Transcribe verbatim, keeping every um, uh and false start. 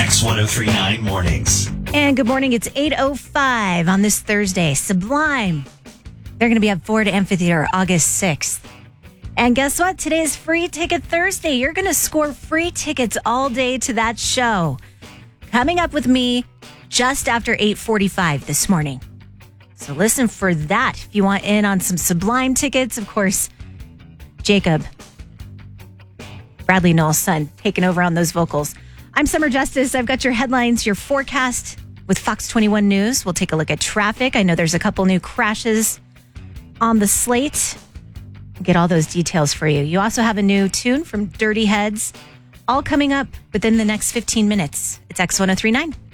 X ten thirty-nine Mornings. And good morning. It's eight oh five on this Thursday. Sublime. They're going to be at Ford Amphitheater August sixth. And guess what? Today is Free Ticket Thursday. You're going to score free tickets all day to that show. Coming up with me just after eight forty-five this morning. So listen for that. If you want in on some Sublime tickets, of course, Jacob, Bradley Noel's son, taking over on those vocals. I'm Summer Justice. I've got your headlines, your forecast with Fox twenty-one News. We'll take a look at traffic. I know there's a couple new crashes on the slate. I'll get all those details for you. You also have a new tune from Dirty Heads, all coming up within the next fifteen minutes. It's X ten thirty-nine.